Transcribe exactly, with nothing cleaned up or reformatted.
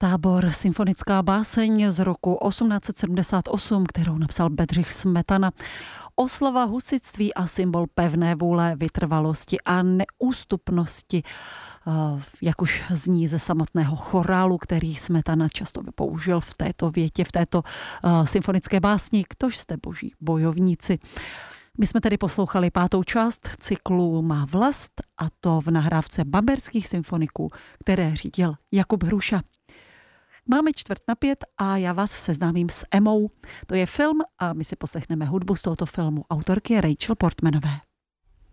Tábor, symfonická báseň z roku osmnáct set sedmdesát osm, kterou napsal Bedřich Smetana. Oslava husitství a symbol pevné vůle, vytrvalosti a neústupnosti, jak už zní ze samotného chorálu, který Smetana často použil v této větě, v této symfonické básni Kdož jste boží bojovníci. My jsme tedy poslouchali pátou část cyklu Má vlast, a to v nahrávce Bamberských symfoniků, které řídil Jakub Hruša. Máme čtvrt na pět a já vás seznámím s Emmou. To je film a my si poslechneme hudbu z tohoto filmu autorky Rachel Portmanové.